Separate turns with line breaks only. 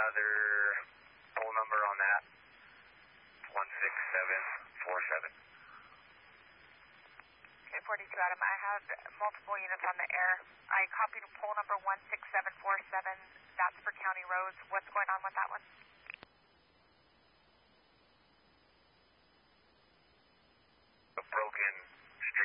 another poll number on that. 16747.
Okay, 42 Adam, I have multiple units on the air. I copied poll number 16747. That's for County Roads. What